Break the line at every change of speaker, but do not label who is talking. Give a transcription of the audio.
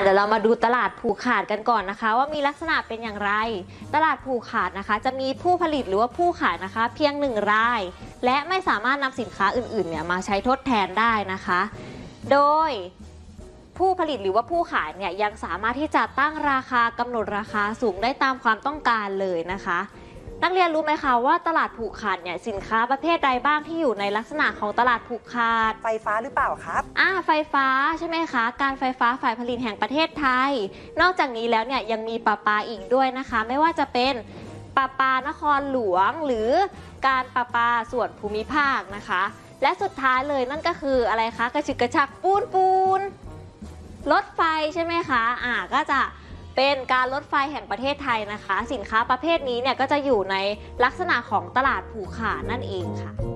เดี๋ยวเรามาดูตลาดผูกขาดกันก่อนนะคะว่ามีลักษณะเป็นอย่างไรตลาดผูกขาดนะคะจะมีผู้ผลิตหรือว่าผู้ขายนะคะเพียง1 รายและไม่สามารถนำสินค้าอื่นๆเนี่ยมาใช้ทดแทนได้นะคะโดยผู้ผลิตหรือว่าผู้ขายเนี่ยยังสามารถที่จะตั้งราคากำหนดราคาสูงได้ตามความต้องการเลยนะคะนักเรียนรู้ไหมคะว่าตลาดผูกขาดเนี่ยสินค้าประเภทใดบ้างที่อยู่ในลักษณะของตลาดผูกขาด
ไฟฟ้าหรือเปล่าครับ
ไฟฟ้าใช่ไหมคะการไฟฟ้าฝ่ายผลิตแห่งประเทศไทยนอกจากนี้แล้วเนี่ยยังมีประปาอีกด้วยนะคะไม่ว่าจะเป็นประปานครหลวงหรือการประปาส่วนภูมิภาคนะคะและสุดท้ายเลยนั่นก็คืออะไรคะกระฉึกกระชักปูนรถไฟใช่ไหมคะก็จะเป็นการรถไฟแห่งประเทศไทยนะคะสินค้าประเภทนี้เนี่ยก็จะอยู่ในลักษณะของตลาดผูกขาดนั่นเองค่ะ